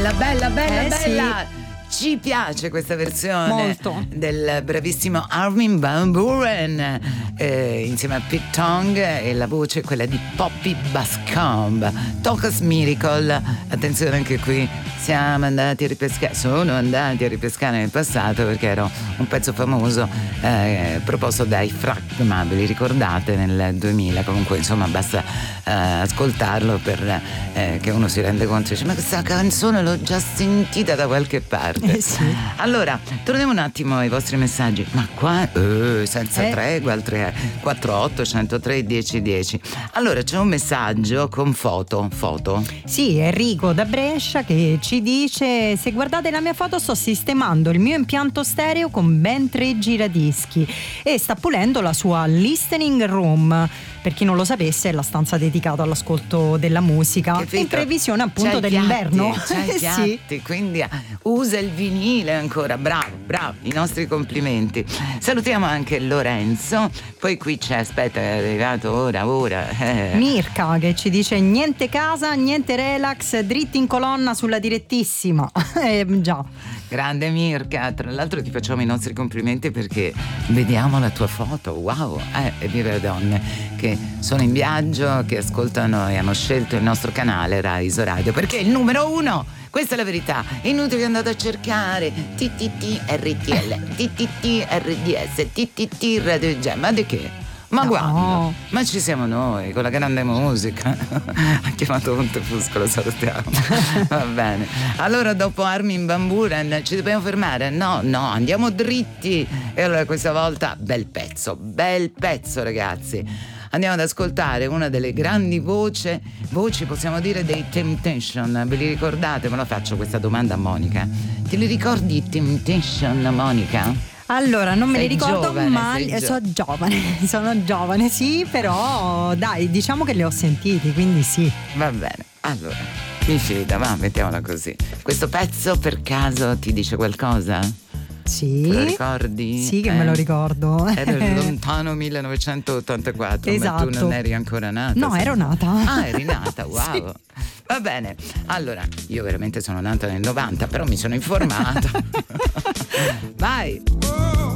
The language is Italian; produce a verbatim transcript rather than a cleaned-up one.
bella, bella, bella, eh, bella. Sì. Ci piace questa versione molto del bravissimo Armin van Buuren eh, insieme a Pete Tong, e la voce è quella di Poppy Bascombe. Tocas Miracle, attenzione anche qui, siamo andati a ripescare, sono andati a ripescare nel passato perché era un pezzo famoso eh, proposto dai Fragma, ve li ricordate, nel duemila. Comunque insomma basta eh, ascoltarlo per eh, che uno si rende conto e dice: ma questa canzone l'ho già sentita da qualche parte. Eh sì. Allora, torniamo un attimo ai vostri messaggi. Ma qua, eh, senza eh. tregua, al tre quattro otto uno zero tre uno zero uno zero. Allora, c'è un messaggio con foto. Foto? Sì, Enrico da Brescia che ci dice: se guardate la mia foto sto sistemando il mio impianto stereo con ben tre giradischi e sta pulendo la sua listening room. Per chi non lo sapesse, è la stanza dedicata all'ascolto della musica, in previsione appunto c'hai dell'inverno. Piatti, c'hai piatti, sì. Quindi usa il vinile ancora. Bravo, bravo, i nostri complimenti. Salutiamo anche Lorenzo. Poi qui c'è, aspetta, è arrivato ora, ora eh. Mirka che ci dice: niente casa, niente relax, dritti in colonna sulla direttissima. eh, già. Grande Mirka, tra l'altro ti facciamo i nostri complimenti perché vediamo la tua foto, wow, eh, e vive le donne che sono in viaggio, che ascoltano e hanno scelto il nostro canale Rai Isoradio perché è il numero uno, questa è la verità, è inutile che andate a cercare T T T R T L, T T T R D S, T T T Radio Gem, ma di che? Ma no. guarda, ma ci siamo noi con la grande musica. Ha chiamato Montefusco, lo salutiamo. Va bene. Allora dopo Armin van Buuren ci dobbiamo fermare? No, no, andiamo dritti. E allora questa volta bel pezzo, bel pezzo ragazzi. Andiamo ad ascoltare una delle grandi voci, voci possiamo dire dei Temptation. Ve li ricordate? Me la faccio questa domanda a Monica. Te li ricordi i Temptation, Monica? Allora, non me sei li ricordo, giovane, ma gio- sono giovane, sono giovane, sì, però dai, diciamo che li ho sentiti, quindi sì. Va bene, allora, mi fida, va, mettiamola così. Questo pezzo per caso ti dice qualcosa? Sì. Te lo ricordi? Sì, che eh? me lo ricordo. Era il lontano millenovecentottantaquattro, esatto. Ma tu non eri ancora nata? No, sì. ero nata. Ah, eri nata, wow. Sì. Va bene, allora, io veramente sono nata nel novanta, però mi sono informata. Vai!